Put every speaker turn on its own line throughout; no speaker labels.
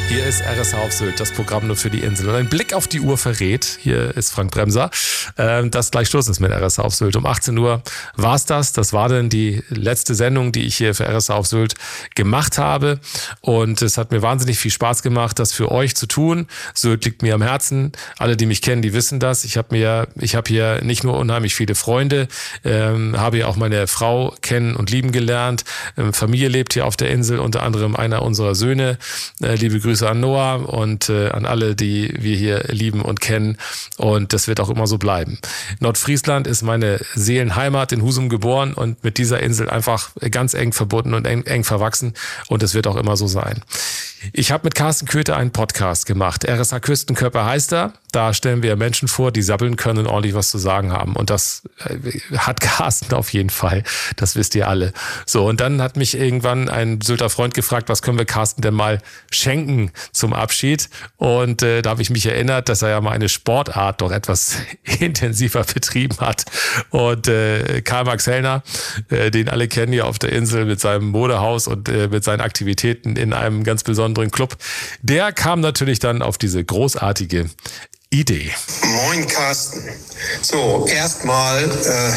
Hier ist RSH auf Sylt, das Programm nur für die Insel. Und ein Blick auf die Uhr verrät, hier ist Frank Bremser, dass gleich Schluss ist mit RSH auf Sylt. Um 18 Uhr war's das. Das war dann die letzte Sendung, die ich hier für RSH auf Sylt gemacht habe. Und es hat mir wahnsinnig viel Spaß gemacht, das für euch zu tun. Sylt liegt mir am Herzen. Alle, die mich kennen, die wissen das. Ich habe hier nicht nur unheimlich viele Freunde, habe ja auch meine Frau kennen und lieben gelernt. Familie lebt hier auf der Insel, unter anderem einer unserer Söhne. Liebe Grüße an Noah und an alle, die wir hier lieben und kennen. Und das wird auch immer so bleiben. Nordfriesland ist meine Seelenheimat, in Husum geboren und mit dieser Insel einfach ganz eng verbunden und eng verwachsen. Und es wird auch immer so sein. Ich habe mit Carsten Köther einen Podcast gemacht. RSH Küstenkörper heißt er. Da stellen wir Menschen vor, die sabbeln können und ordentlich was zu sagen haben. Und das hat Carsten auf jeden Fall. Das wisst ihr alle. So, und dann hat mich irgendwann ein Sylter Freund gefragt, was können wir Carsten denn mal schenken zum Abschied? Und da habe ich mich erinnert, dass er ja mal eine Sportart doch etwas intensiver betrieben hat. Und Karl-Max Hellner, den alle kennen hier auf der Insel mit seinem Modehaus und mit seinen Aktivitäten in einem ganz besonderen Club, der kam natürlich dann auf diese großartige Idee.
Moin Carsten. So, erstmal,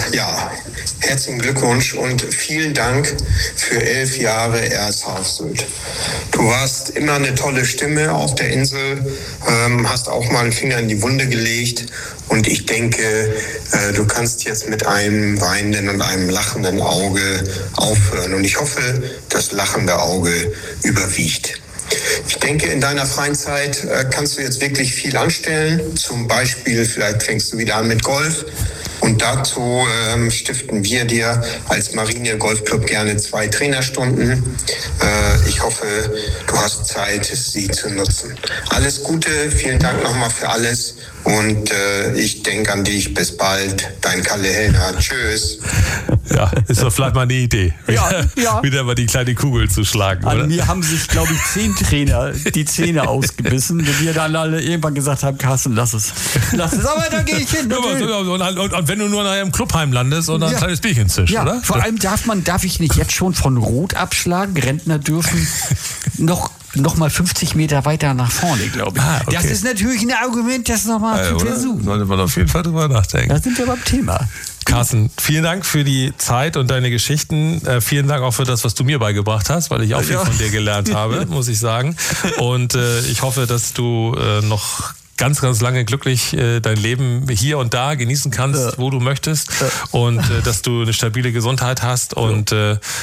herzlichen Glückwunsch und vielen Dank für 11 Jahre RSH auf Sylt. Du warst immer eine tolle Stimme auf der Insel, hast auch mal einen Finger in die Wunde gelegt und ich denke, du kannst jetzt mit einem weinenden und einem lachenden Auge aufhören und ich hoffe, das lachende Auge überwiegt. Ich denke, in deiner freien Zeit kannst du jetzt wirklich viel anstellen. Zum Beispiel, vielleicht fängst du wieder an mit Golf. Und dazu stiften wir dir als Marine Golfclub gerne 2 Trainerstunden. Ich hoffe, du hast Zeit, sie zu nutzen. Alles Gute, vielen Dank nochmal für alles. Und ich denke an dich. Bis bald. Dein Kalle Hellner. Tschüss.
Ja, ist doch vielleicht mal eine Idee.
Ja.
Wieder mal die kleine Kugel zu schlagen,
An
oder?
mir haben sich, glaube ich, 10 Trainer die Zähne ausgebissen, wenn wir dann alle irgendwann gesagt haben, Carsten, lass es. Aber da gehe ich hin.
Und wenn du nur nachher im Clubheim landest und ein kleines Bierchen zischst,
Ja,
oder?
vor allem darf ich nicht jetzt schon von Rot abschlagen. Rentner dürfen noch mal 50 Meter weiter nach vorne, glaube ich.
Okay.
Das ist natürlich ein Argument, das nochmal zu versuchen.
Sollte man auf jeden Fall drüber nachdenken.
Da sind wir beim Thema.
Carsten, vielen Dank für die Zeit und deine Geschichten. Vielen Dank auch für das, was du mir beigebracht hast, weil ich auch viel von dir gelernt habe, muss ich sagen. Und ich hoffe, dass du noch ganz, ganz lange glücklich dein Leben hier und da genießen kannst, wo du möchtest. Und dass du eine stabile Gesundheit hast und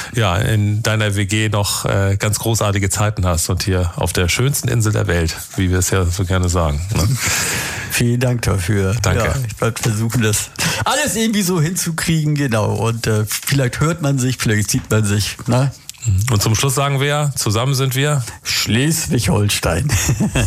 in deiner WG noch ganz großartige Zeiten hast und hier auf der schönsten Insel der Welt, wie wir es ja so gerne sagen. Ne?
Vielen Dank dafür.
Danke.
Ja, ich werde versuchen, das alles irgendwie so hinzukriegen, genau. Und vielleicht hört man sich, vielleicht sieht man sich. Ne?
Und zum Schluss sagen wir, zusammen sind wir
Schleswig-Holstein.